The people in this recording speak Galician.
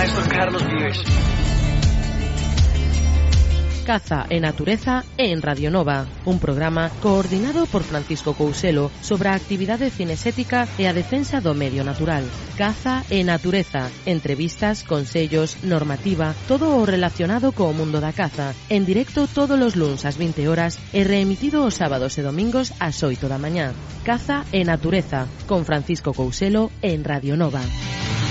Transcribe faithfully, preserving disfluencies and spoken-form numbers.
maestro Carlos Vives. Caza e Natureza en Radio Nova, un programa coordinado por Francisco Couselo sobre a actividade cinexética e a defensa do medio natural. Caza e Natureza, entrevistas, consellos, normativa, todo o relacionado co mundo da caza, en directo todos os luns ás vinte horas e reemitido os sábados e domingos ás oito da mañá. Caza e Natureza, con Francisco Couselo en Radio Nova.